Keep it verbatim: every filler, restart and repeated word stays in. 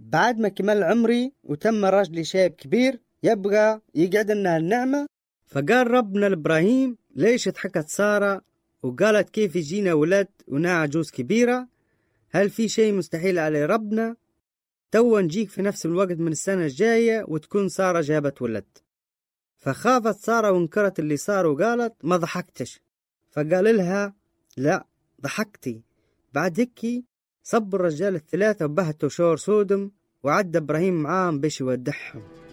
بعد ما كمل عمري وتم رجلي شاب كبير يبغى يقعد لنا النعمة. فقال ربنا لإبراهيم: ليش ضحكت سارة وقالت كيف يجينا ولد ونا عجوز كبيرة؟ هل في شيء مستحيل على ربنا؟ تو نجيك في نفس الوقت من السنة الجاية وتكون سارة جابت ولد. فخافت سارة وانكرت اللي صار وقالت: ما ضحكتش. فقال لها: لا ضحكتي. بعد هيك صب الرجال الثلاثة وبهتوا شور سودم، وعد إبراهيم معاهم بش يودعهم.